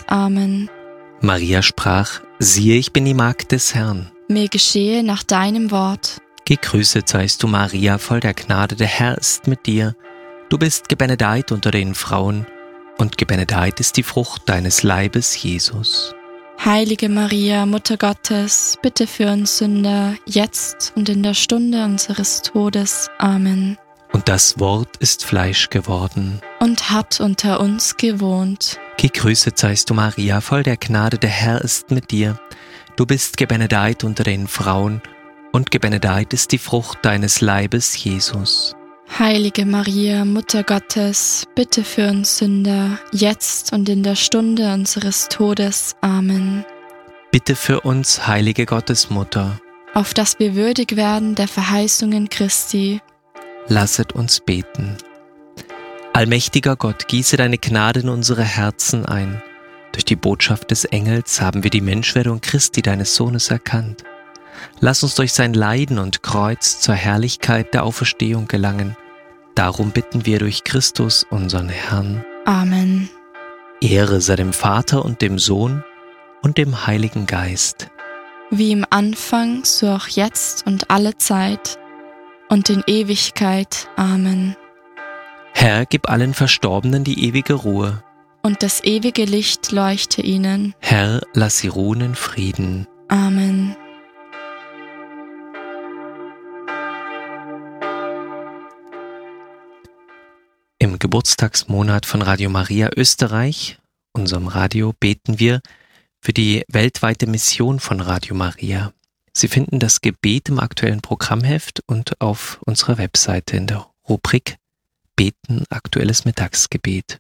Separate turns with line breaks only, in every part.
Amen.
Maria sprach: Siehe, ich bin die Magd des Herrn.
Mir geschehe nach deinem Wort.
Gegrüßet seist du, Maria, voll der Gnade, der Herr ist mit dir. Du bist gebenedeit unter den Frauen, und gebenedeit ist die Frucht deines Leibes, Jesus.
Heilige Maria, Mutter Gottes, bitte für uns Sünder, jetzt und in der Stunde unseres Todes. Amen.
Und das Wort ist Fleisch geworden
und hat unter uns gewohnt.
Gegrüßet seist du, Maria, voll der Gnade, der Herr ist mit dir. Du bist gebenedeit unter den Frauen, und gebenedeit ist die Frucht deines Leibes, Jesus.
Heilige Maria, Mutter Gottes, bitte für uns Sünder, jetzt und in der Stunde unseres Todes. Amen.
Bitte für uns, heilige Gottesmutter,
auf dass wir würdig werden der Verheißungen Christi.
Lasset uns beten. Allmächtiger Gott, gieße deine Gnade in unsere Herzen ein. Durch die Botschaft des Engels haben wir die Menschwerdung Christi, deines Sohnes, erkannt. Lass uns durch sein Leiden und Kreuz zur Herrlichkeit der Auferstehung gelangen. Darum bitten wir durch Christus, unseren Herrn.
Amen.
Ehre sei dem Vater und dem Sohn und dem Heiligen Geist.
Wie im Anfang, so auch jetzt und alle Zeit und in Ewigkeit. Amen.
Herr, gib allen Verstorbenen die ewige Ruhe.
Und das ewige Licht leuchte ihnen.
Herr, lass sie ruhen in Frieden.
Amen.
Im Geburtstagsmonat von Radio Maria Österreich, unserem Radio, beten wir für die weltweite Mission von Radio Maria. Sie finden das Gebet im aktuellen Programmheft und auf unserer Webseite in der Rubrik Beten, aktuelles Mittagsgebet.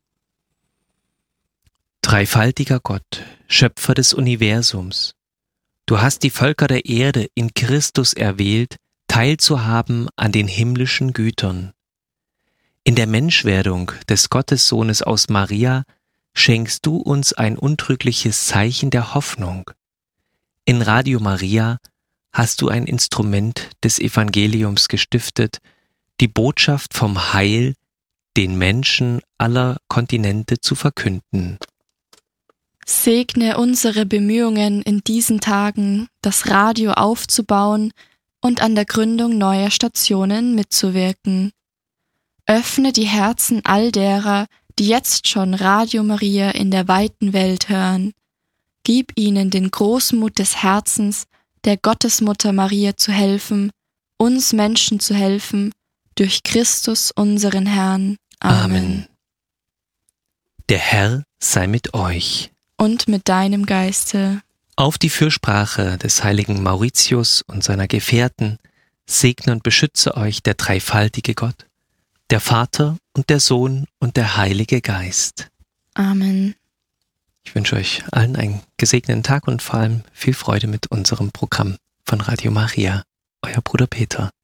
Dreifaltiger Gott, Schöpfer des Universums, du hast die Völker der Erde in Christus erwählt, teilzuhaben an den himmlischen Gütern. In der Menschwerdung des Gottessohnes aus Maria schenkst du uns ein untrügliches Zeichen der Hoffnung. In Radio Maria hast du ein Instrument des Evangeliums gestiftet, die Botschaft vom Heil den Menschen aller Kontinente zu verkünden.
Segne unsere Bemühungen in diesen Tagen, das Radio aufzubauen und an der Gründung neuer Stationen mitzuwirken. Öffne die Herzen all derer, die jetzt schon Radio Maria in der weiten Welt hören. Gib ihnen den Großmut des Herzens, der Gottesmutter Maria zu helfen, uns Menschen zu helfen, durch Christus unseren Herrn. Amen.
Der Herr sei mit euch.
Und mit deinem Geiste.
Auf die Fürsprache des heiligen Mauritius und seiner Gefährten segne und beschütze euch der dreifaltige Gott, der Vater und der Sohn und der Heilige Geist.
Amen.
Ich wünsche euch allen einen gesegneten Tag und vor allem viel Freude mit unserem Programm von Radio Maria. Euer Bruder Peter.